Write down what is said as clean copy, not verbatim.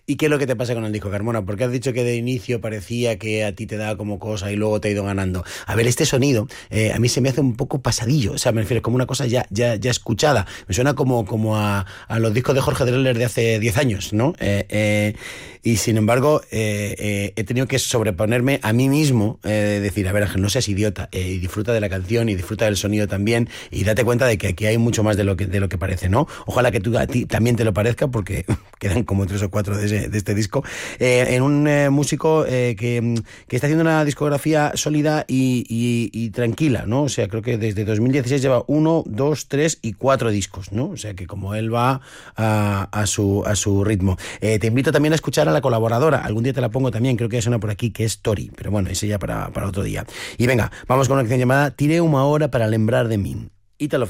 ¿Y qué es lo que te pasa con el disco, Carmona? Porque has dicho que de inicio parecía que a ti te daba como cosa y luego te ha ido ganando. A ver, este sonido a mí se me hace un poco pasadillo, o sea, me refiero como una cosa ya escuchada. Me suena como a los discos de Jorge Drexler de hace 10 años, ¿no? Y sin embargo, he tenido que sobreponerme a mí mismo, decir, a ver, Ángel, no seas idiota, y disfruta de la canción y disfruta del sonido también, y date cuenta de que aquí hay mucho más de lo que parece, ¿no? Ojalá que a ti también te lo parezca, porque quedan como 3 o 4 de este disco. En un músico que está haciendo una discografía sólida y tranquila, ¿no? O sea, creo que desde 2016 lleva 1, 2, 3 y 4 discos, ¿no? O sea, que como él va a su ritmo. Te invito también a escuchar a la colaboradora, algún día te la pongo también, creo que ya suena por aquí, que es Tori, pero bueno, ese ya para otro día. Y venga, vamos con una canción llamada Tiré una hora para lembrar de mí. Ítalo